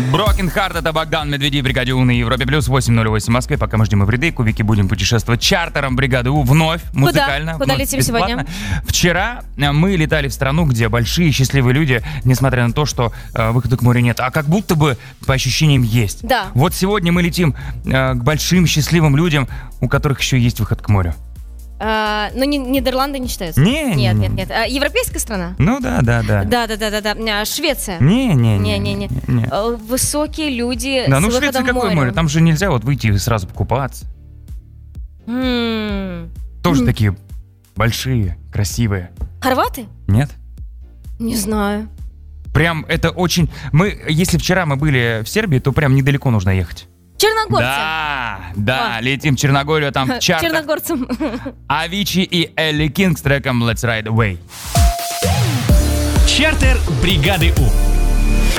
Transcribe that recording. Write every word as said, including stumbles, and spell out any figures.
Broken Heart, это Богдан Медведев, бригаде У на Европе плюс восемь ноль восемь в Москве. Пока мы ждем Эвридей, кубики, будем путешествовать чартером бригады У вновь, музыкально. Куда? Куда вновь летим бесплатно. сегодня? Вчера мы летали в страну, где большие счастливые люди, несмотря на то, что э, выхода к морю нет, а как будто бы по ощущениям есть. Да. Вот сегодня мы летим э, к большим счастливым людям, у которых еще есть выход к морю. А, ну, не, Нидерланды не считаются. Не, нет, не, нет, нет. А, европейская страна? Ну да, да, да. Да, да, да, да, да. А, Швеция? Не, не, не, Не, не, не. не. А, Высокие люди Да, с ну в выходом Швеции к какое морю. море? Там же нельзя вот выйти и сразу покупаться. М. Тоже М. такие большие, красивые. Хорваты? Нет? Не знаю. Прям это очень... Мы, если вчера мы были в Сербии, то прям недалеко нужно ехать. Черногорцы? Да, да, А. летим в Черногорию, там в чартах Черногорцам. Avicii и Элли Кинг с треком Let's Ride Away. Чартер бригады У.